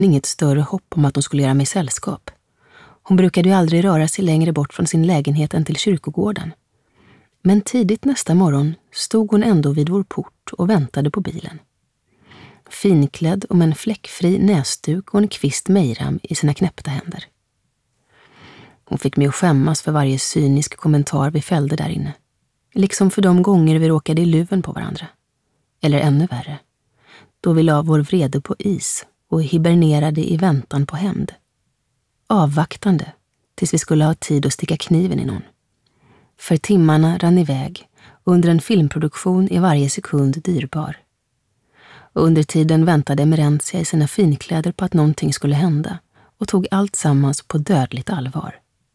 inget större hopp om att hon skulle göra mig sällskap. Hon brukade ju aldrig röra sig längre bort från sin lägenhet än till kyrkogården. Men tidigt nästa morgon stod hon ändå vid vår port och väntade på bilen. Finklädd och med en fläckfri näsduk och en kvist mejram i sina knäppta händer. Hon fick mig att skämmas för varje cynisk kommentar vi fällde där inne. Liksom för de gånger vi råkade i luven på varandra. Eller ännu värre. Då vi la vår vrede på is och hibernerade i väntan på hämnd. Avvaktande tills vi skulle ha tid att sticka kniven i någon. För timmarna rann iväg och under en filmproduktion är varje sekund dyrbar. Och under tiden väntade Emerentia i sina finkläder på att någonting skulle hända och tog allt sammans på dödligt allvar.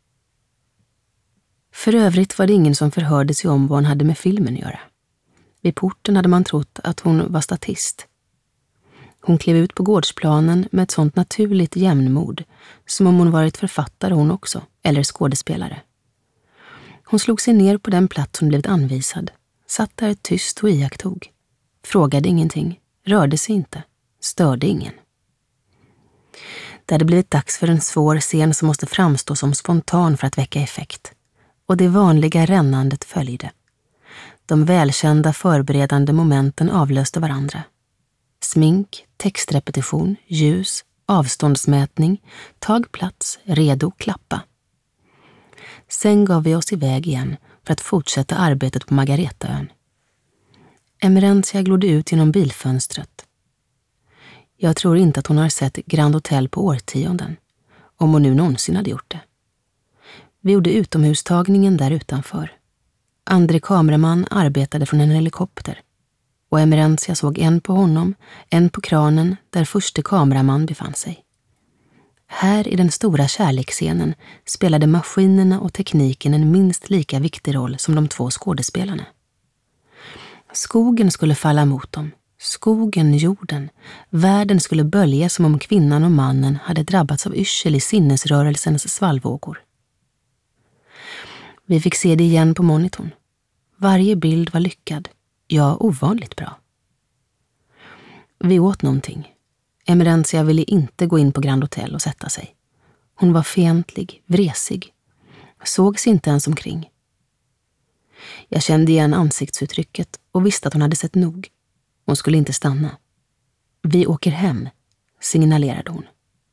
För övrigt var det ingen som förhörde sig om vad hon hade med filmen att göra. Vid porten hade man trott att hon var statist. Hon klev ut på gårdsplanen med ett sånt naturligt jämnmod som om hon varit författare hon också, eller skådespelare. Hon slog sig ner på den plats hon blivit anvisad, satt där tyst och iakttog. Frågade ingenting, rörde sig inte, störde ingen. Det hade blivit dags för en svår scen som måste framstå som spontan för att väcka effekt. Och det vanliga rännandet följde. De välkända förberedande momenten avlöste varandra. Smink, textrepetition, ljus, avståndsmätning, tag plats, redo, klappa. Sen gav vi oss iväg igen för att fortsätta arbetet på Margaretaön. Emerentia glodde ut genom bilfönstret. Jag tror inte att hon har sett Grand Hotel på årtionden, om hon nu någonsin hade gjort det. Vi gjorde utomhustagningen där utanför. Andre kameraman arbetade från en helikopter och Emerentia såg en på honom, en på kranen där förste kameraman befann sig. Här i den stora kärleksscenen spelade maskinerna och tekniken en minst lika viktig roll som de två skådespelarna. Skogen skulle falla mot dem, skogen, jorden, världen skulle bölja som om kvinnan och mannen hade drabbats av yrsel i sinnesrörelsens svallvågor. Vi fick se det igen på monitorn. Varje bild var lyckad, ja ovanligt bra. Vi åt någonting. Emerentia ville inte gå in på Grand Hotel och sätta sig. Hon var fientlig, vresig. Såg sig inte ens omkring. Jag kände igen ansiktsuttrycket och visste att hon hade sett nog. Hon skulle inte stanna. Vi åker hem, signalerade hon.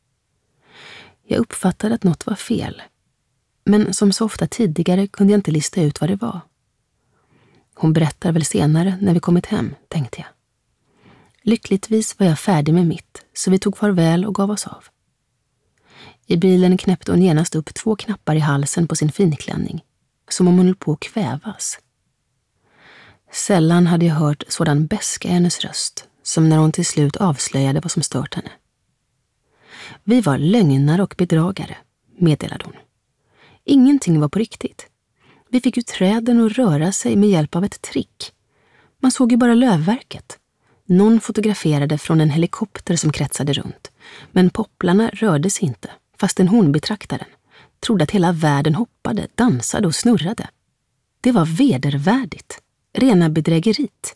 Jag uppfattade att något var fel. Men som så ofta tidigare kunde jag inte lista ut vad det var. Hon berättar väl senare när vi kommit hem, tänkte jag. Lyckligtvis var jag färdig med mitt, så vi tog farväl och gav oss av. I bilen knäppte hon genast upp 2 knappar i halsen på sin finklänning, som om hon höll på att kvävas. Sällan hade jag hört sådan beska i hennes röst, som när hon till slut avslöjade vad som stört henne. Vi var lögnare och bedragare, meddelade hon. Ingenting var på riktigt. Vi fick ju träden att röra sig med hjälp av ett trick. Man såg ju bara lövverket. Någon fotograferade från en helikopter som kretsade runt. Men popplarna rörde sig inte, fastän hon, betraktaren, trodde att hela världen hoppade, dansade och snurrade. Det var vedervärdigt. Rena bedrägerit.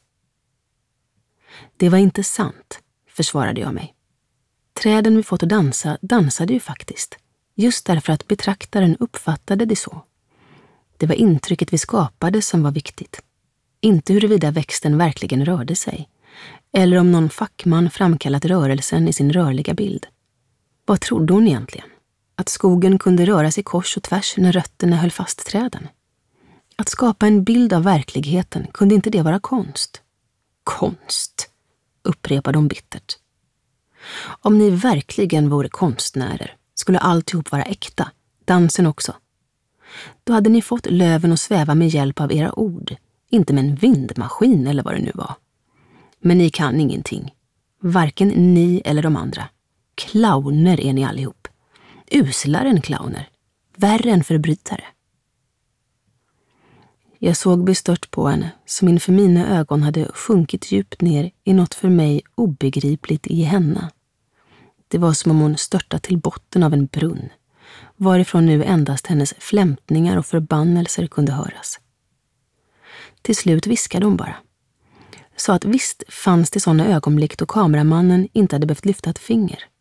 Det var inte sant, försvarade jag mig. Träden vi fått att dansa dansade ju faktiskt. Just därför att betraktaren uppfattade det så. Det var intrycket vi skapade som var viktigt. Inte huruvida växten verkligen rörde sig. Eller om någon fackman framkallat rörelsen i sin rörliga bild. Vad trodde hon egentligen? Att skogen kunde röra sig kors och tvärs när rötterna höll fast träden? Att skapa en bild av verkligheten, kunde inte det vara konst? Konst, upprepade hon bittert. Om ni verkligen vore konstnärer skulle alltihop vara äkta, dansen också. Då hade ni fått löven att sväva med hjälp av era ord, inte med en vindmaskin eller vad det nu var. Men ni kan ingenting, varken ni eller de andra. Clowner är ni allihop. Uslare än clowner, värre än förbrytare. Jag såg bestört på henne som inför mina ögon hade sjunkit djupt ner i något för mig obegripligt i henne. Det var som om hon störtat till botten av en brunn, varifrån nu endast hennes flämtningar och förbannelser kunde höras. Till slut viskade hon bara. Sa att visst fanns det sådana ögonblick då kameramannen inte hade behövt lyfta ett finger.